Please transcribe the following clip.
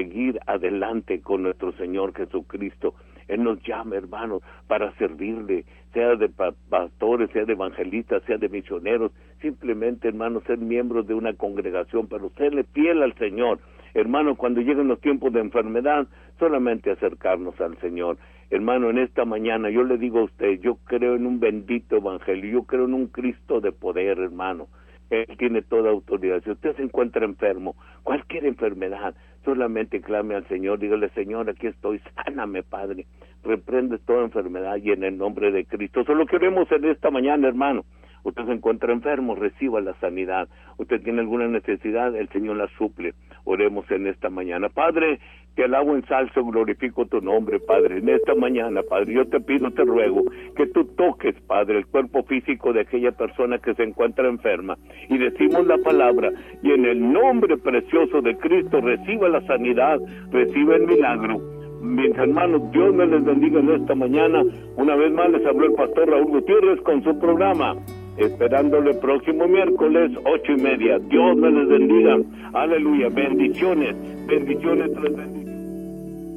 seguir adelante con nuestro Señor Jesucristo. Él nos llama, hermanos, para servirle, sea de pastores, sea de evangelistas, sea de misioneros, simplemente, hermanos, ser miembros de una congregación, pero serle fiel al Señor. Hermano, cuando lleguen los tiempos de enfermedad, solamente acercarnos al Señor. Hermano, en esta mañana yo le digo a usted, yo creo en un bendito evangelio, yo creo en un Cristo de poder, hermano. Él tiene toda autoridad. Si usted se encuentra enfermo, cualquier enfermedad, solamente clame al Señor, dígale: Señor, aquí estoy, sáname, Padre. Reprende toda enfermedad y en el nombre de Cristo. Solo queremos en esta mañana, hermano. Usted se encuentra enfermo, reciba la sanidad. Usted tiene alguna necesidad, el Señor la suple. Oremos en esta mañana. Padre, te alabo, ensalzo, glorifico tu nombre, Padre. En esta mañana, Padre, yo te pido, te ruego, que tú toques, Padre, el cuerpo físico de aquella persona que se encuentra enferma. Y decimos la palabra, y en el nombre precioso de Cristo, reciba la sanidad, reciba el milagro. Mis hermanos, Dios me les bendiga en esta mañana. Una vez más les habló el pastor Raúl Gutiérrez con su programa, esperándole próximo miércoles 8:30. Dios me les bendiga. Aleluya. Bendiciones, bendiciones tras bendiciones.